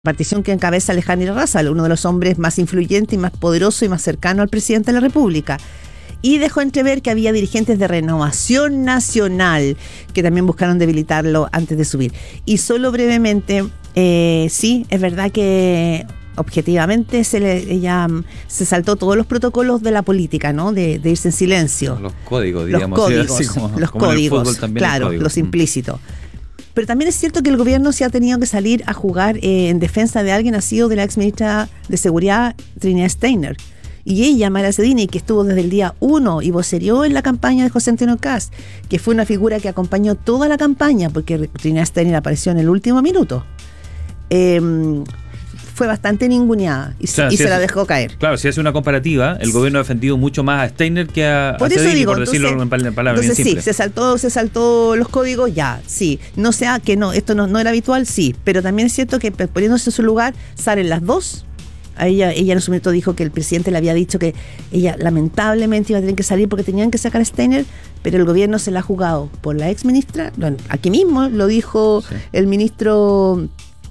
partición que encabeza Alejandro Razal, uno de los hombres más influyentes y más poderosos y más cercano al presidente de la República. Y dejó entrever que había dirigentes de Renovación Nacional que también buscaron debilitarlo antes de subir. Y solo brevemente, sí, es verdad que objetivamente ella se saltó todos los protocolos de la política, ¿no? De irse en silencio. Los códigos, digamos. Los códigos, claro, los implícitos. Pero también es cierto que el gobierno se ha tenido que salir a jugar en defensa de alguien, ha sido de la ex ministra de Seguridad, Trinidad Steiner. Y ella, Mara Cedini, que estuvo desde el día 1 y vocereó en la campaña de José Antonio Kast, que fue una figura que acompañó toda la campaña, porque Trinidad Steiner apareció en el último minuto, fue bastante ninguneada y se la dejó caer. Claro, si hace una comparativa, el gobierno ha defendido mucho más a Steiner que a Cedini, por decirlo en palabras bien simples. Sí, se saltó los códigos, ya, sí. No sea que no, esto no era habitual, sí, pero también es cierto que poniéndose en su lugar, salen las dos. A ella en su momento dijo que el presidente le había dicho que ella lamentablemente iba a tener que salir porque tenían que sacar a Steiner, pero el gobierno se la ha jugado por la ex ministra. Bueno, aquí mismo lo dijo el ministro.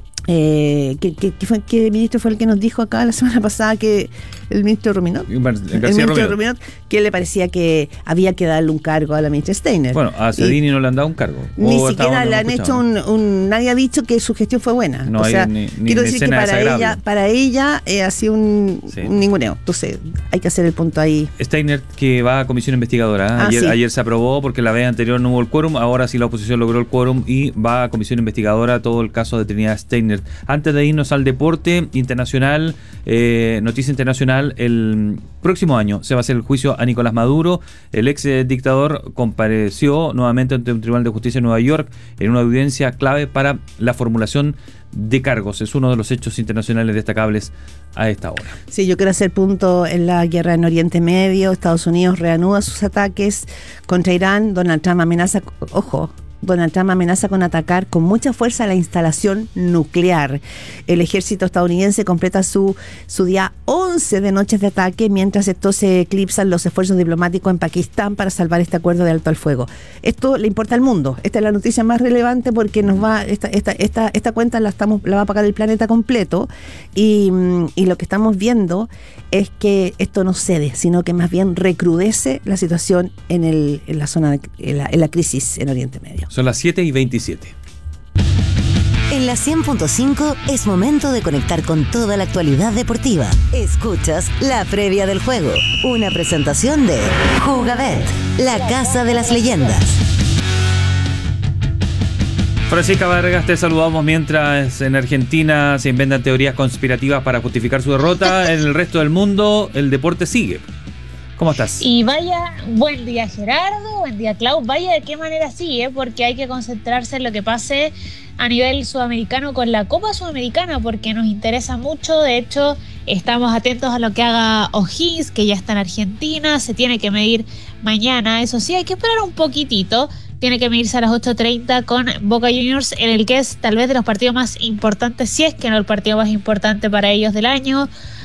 ¿Qué ministro fue el que nos dijo acá la semana pasada que el ministro Ruminot? Ruminot, que le parecía que había que darle un cargo a la ministra Steiner. Bueno, a Cedini no le han dado un cargo. Ni siquiera le han hecho nadie ha dicho que su gestión fue buena. No, o sea, quiero decir que para ella ha sido un ninguneo. Entonces hay que hacer el punto ahí. Steiner, que va a comisión investigadora. Ayer se aprobó porque la vez anterior no hubo el quórum. Ahora sí la oposición logró el quórum y va a comisión investigadora todo el caso de Trinidad Steiner. Antes de irnos al deporte internacional, noticia internacional, el próximo año se va a hacer el juicio a Nicolás Maduro. El ex dictador compareció nuevamente ante un tribunal de justicia en Nueva York en una audiencia clave para la formulación de cargos. Es uno de los hechos internacionales destacables a esta hora. Sí, yo quiero hacer punto en la guerra en Oriente Medio. Estados Unidos reanuda sus ataques contra Irán. Donald Trump amenaza con atacar con mucha fuerza la instalación nuclear. El ejército estadounidense completa su día 11 de noches de ataque, mientras estos se eclipsan los esfuerzos diplomáticos en Pakistán para salvar este acuerdo de alto al fuego. Esto le importa al mundo. Esta es la noticia más relevante porque esta cuenta la va a pagar el planeta completo y lo que estamos viendo es que esto no cede, sino que más bien recrudece la situación en la zona en la crisis en Oriente Medio. Son las 7:27. En la 100.5 es momento de conectar con toda la actualidad deportiva. Escuchas la previa del juego, una presentación de Jugabet, la casa de las leyendas. Francisca Vargas, te saludamos mientras en Argentina se inventan teorías conspirativas para justificar su derrota. En el resto del mundo el deporte sigue. ¿Cómo estás? Y vaya, buen día Gerardo, buen día Clau, vaya de qué manera sigue, porque hay que concentrarse en lo que pase a nivel sudamericano con la Copa Sudamericana, porque nos interesa mucho. De hecho, estamos atentos a lo que haga O'Higgins, que ya está en Argentina, se tiene que medir mañana, eso sí, hay que esperar un poquitito. Tiene que medirse a las 8:30 con Boca Juniors, en el que es tal vez de los partidos más importantes, si es que no el partido más importante para ellos del año,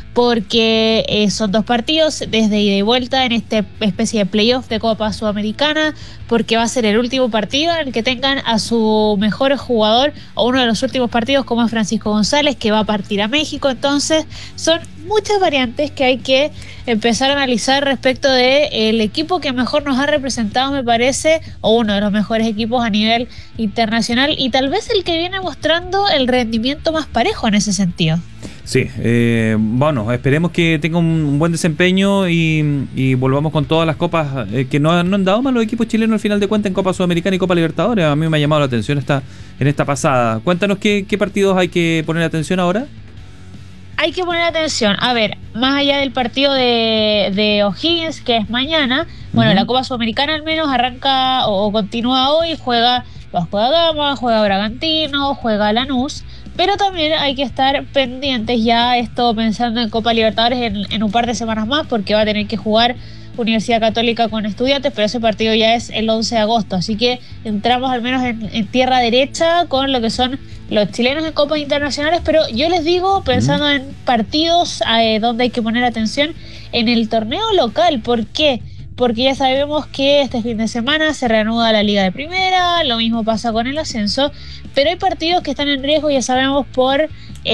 porque son dos partidos desde ida y vuelta en esta especie de playoff de Copa Sudamericana, porque va a ser el último partido en el que tengan a su mejor jugador, o uno de los últimos partidos, como es Francisco González, que va a partir a México. Entonces son muchas variantes que hay que empezar a analizar respecto de el equipo que mejor nos ha representado, me parece, o uno de los mejores equipos a nivel internacional, y tal vez el que viene mostrando el rendimiento más parejo en ese sentido. Sí, bueno, esperemos que tenga un buen desempeño y volvamos con todas las copas que no han dado mal los equipos chilenos al final de cuentas en Copa Sudamericana y Copa Libertadores. A mí me ha llamado la atención en esta pasada. Cuéntanos qué partidos hay que poner atención ahora. Hay que poner atención, a ver, más allá del partido de O'Higgins, que es mañana, bueno, la Copa Sudamericana al menos arranca o continúa hoy, juega Gama, juega Bragantino, juega Lanús, pero también hay que estar pendientes ya, esto pensando en Copa Libertadores en un par de semanas más, porque va a tener que jugar Universidad Católica con Estudiantes, pero ese partido ya es el 11 de agosto, así que entramos al menos en tierra derecha con lo que son los chilenos en copas internacionales, pero yo les digo, pensando en partidos donde hay que poner atención, en el torneo local. ¿Por qué? Porque ya sabemos que este fin de semana se reanuda la Liga de Primera, lo mismo pasa con el ascenso, pero hay partidos que están en riesgo, ya sabemos, por